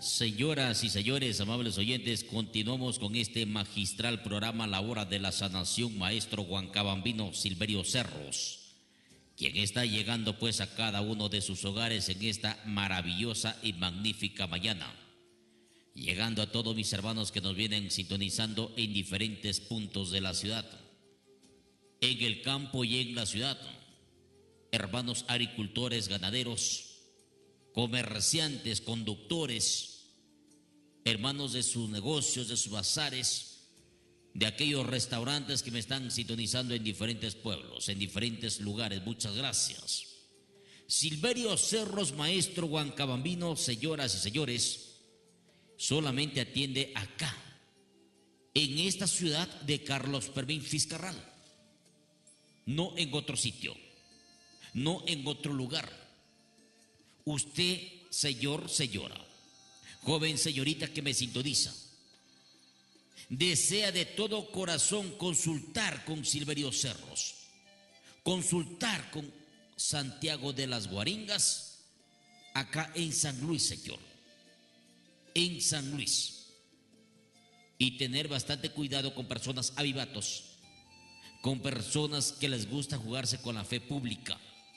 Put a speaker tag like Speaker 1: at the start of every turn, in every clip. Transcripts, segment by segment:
Speaker 1: Señoras y señores, amables oyentes, continuamos con este magistral programa La Hora de la Sanación, maestro Huancabambino Silverio Cerros, quien está llegando pues a cada uno de sus hogares en esta maravillosa y magnífica mañana, llegando a todos mis hermanos que nos vienen sintonizando en diferentes puntos de la ciudad, en el campo y en la ciudad, hermanos agricultores, ganaderos, comerciantes, conductores, hermanos de sus negocios, de sus bazares, de aquellos restaurantes que me están sintonizando en diferentes pueblos, en diferentes lugares. Muchas gracias. Silverio Cerros, maestro Huancabambino, señoras y señores, solamente atiende acá, en esta ciudad de Carlos Fermín Fiscarral, no en otro sitio, no en otro lugar. Usted, señor, señora, joven, señorita que me sintoniza, desea de todo corazón consultar con Silverio Cerros, consultar con Santiago de las Guaringas, acá en San Luis, señor, en San Luis, y tener bastante cuidado con personas avivatos, con personas que les gusta jugarse con la fe pública.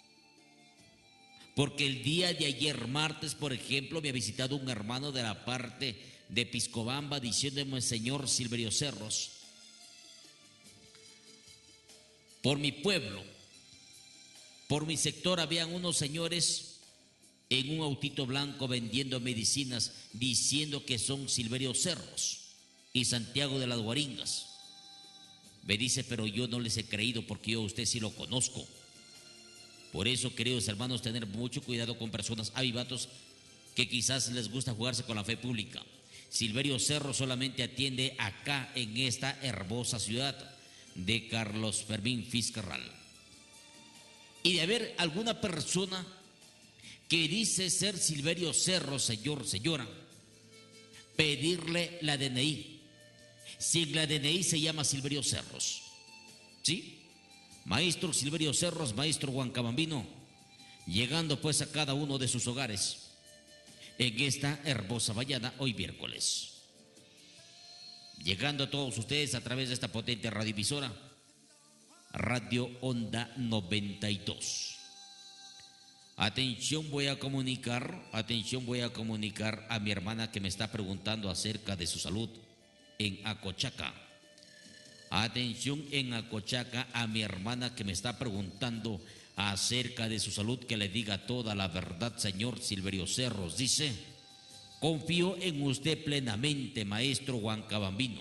Speaker 1: Porque el día de ayer, martes, por ejemplo, me ha visitado un hermano de la parte de Piscobamba diciéndome: señor Silverio Cerros, por mi pueblo, por mi sector, habían unos señores en un autito blanco vendiendo medicinas, diciendo que son Silverio Cerros y Santiago de las Guaringas. Me dice: pero yo no les he creído porque yo a usted sí lo conozco. Por eso, queridos hermanos, tener mucho cuidado con personas avivatos que quizás les gusta jugarse con la fe pública. Silverio Cerros solamente atiende acá en esta hermosa ciudad de Carlos Fermín Fiscarral. Y de haber alguna persona que dice ser Silverio Cerros, señor, señora, pedirle la DNI. Si en la DNI se llama Silverio Cerros, ¿sí? Maestro Silverio Cerros, maestro Huancabambino, llegando pues a cada uno de sus hogares en esta hermosa mañana, hoy miércoles. Llegando a todos ustedes a través de esta potente radiovisora, Radio Onda 92. Atención, voy a comunicar a mi hermana que me está preguntando acerca de su salud en Acochaca. Atención en Acochaca a mi hermana que me está preguntando acerca de su salud, que le diga toda la verdad, señor Silverio Cerros. Dice: confío en usted plenamente, maestro Huancabambino.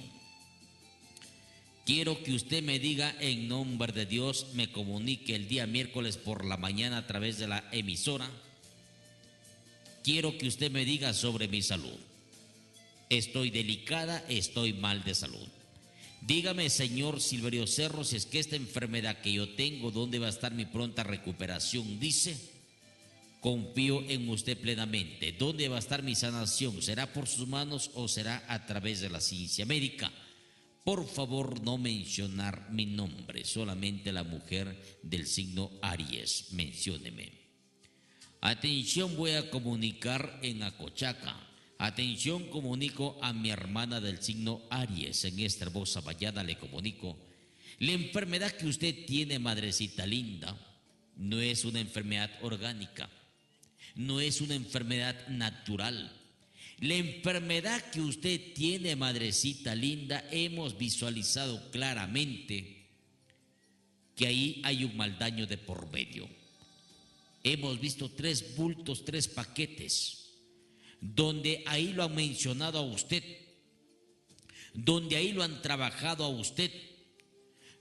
Speaker 1: Quiero que usted me diga en nombre de Dios, me comunique el día miércoles por la mañana a través de la emisora. Quiero que usted me diga sobre mi salud. Estoy delicada, estoy mal de salud. Dígame, señor Silverio Cerros, si es que esta enfermedad que yo tengo, ¿dónde va a estar mi pronta recuperación? Dice: confío en usted plenamente. ¿Dónde va a estar mi sanación? ¿Será por sus manos o será a través de la ciencia médica? Por favor, no mencionar mi nombre, solamente la mujer del signo Aries, mencióneme. Atención, voy a comunicar en Acochaca. Atención, comunico a mi hermana del signo Aries. En esta hermosa mañana le comunico: la enfermedad que usted tiene, madrecita linda, no es una enfermedad orgánica, no es una enfermedad natural. La enfermedad que usted tiene, madrecita linda, hemos visualizado claramente que ahí hay un mal daño de por medio. Hemos visto 3 bultos, 3 paquetes, donde ahí lo han mencionado a usted, donde ahí lo han trabajado a usted,